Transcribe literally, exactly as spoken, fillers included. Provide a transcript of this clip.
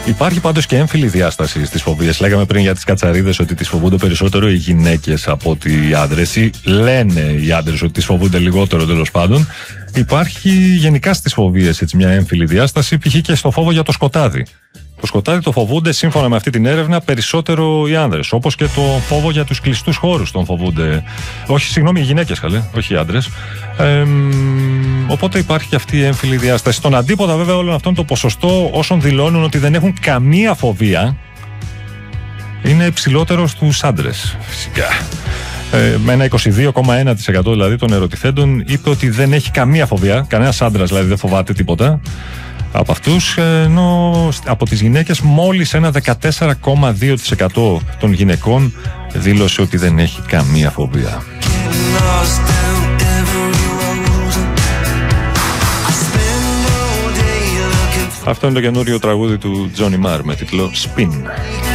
Υπάρχει πάντως και έμφυλη διάσταση στις φοβίες. Λέγαμε πριν για τις κατσαρίδες ότι τις φοβούνται περισσότερο οι γυναίκες από ότι οι άντρες, ή λένε οι άντρες ότι τις φοβούνται λιγότερο, τέλος πάντων. Υπάρχει γενικά στις φοβίες έτσι μια έμφυλη διάσταση, π.χ. και στο φόβο για το σκοτάδι. Το σκοτάδι το φοβούνται, σύμφωνα με αυτή την έρευνα, περισσότερο οι άνδρες. Όπως και το φόβο για τους κλειστούς χώρους τον φοβούνται. Όχι, συγγνώμη, οι γυναίκες καλέ, όχι οι άντρες. Ε, οπότε υπάρχει και αυτή η έμφυλη διάσταση. Στον αντίποδα, βέβαια, όλων αυτών το ποσοστό όσων δηλώνουν ότι δεν έχουν καμία φοβία είναι υψηλότερο στους άντρες, φυσικά. Ε, με ένα είκοσι δύο κόμμα ένα τοις εκατό δηλαδή των ερωτηθέντων είπε ότι δεν έχει καμία φοβία. Κανένας άντρας δηλαδή δεν φοβάται τίποτα από αυτούς, ενώ από τις γυναίκες μόλις ένα δεκατέσσερα κόμμα δύο τοις εκατό των γυναικών δήλωσε ότι δεν έχει καμία φοβία. Αυτό είναι το καινούριο τραγούδι του Johnny Marr με τίτλο Spin.